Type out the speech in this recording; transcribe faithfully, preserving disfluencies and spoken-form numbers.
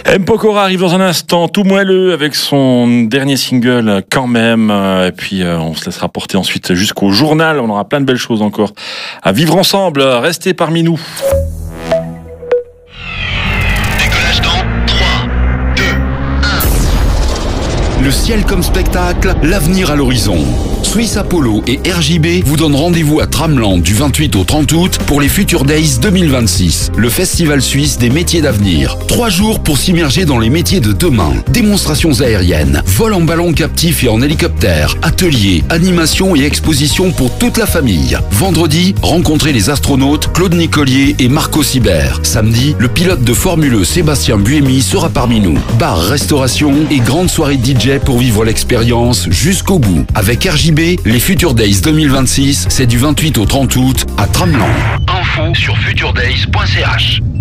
M. Pokora arrive dans un instant, tout moelleux, avec son dernier single quand même. Et puis euh, on se laissera porter ensuite jusqu'au journal. On aura plein de belles choses encore à vivre ensemble. Restez parmi nous. Décollage dans trois, deux, un. Le ciel comme spectacle, l'avenir à l'horizon. Suisse Apollo et R J B vous donnent rendez-vous à Tramelan du vingt-huit au trente août pour les Future Days deux mille vingt-six, le festival suisse des métiers d'avenir. Trois jours pour s'immerger dans les métiers de demain. Démonstrations aériennes, vol en ballon captif et en hélicoptère, ateliers, animations et expositions pour toute la famille. Vendredi, rencontrez les astronautes Claude Nicolier et Marco Sibert. Samedi, le pilote de Formule E Sébastien Buemi sera parmi nous. Bar, restauration et grande soirée D J pour vivre l'expérience jusqu'au bout. Avec R J B, les Future Days deux mille vingt-six, c'est du vingt-huit au trente août à Tramelan. Info sur future days point c h.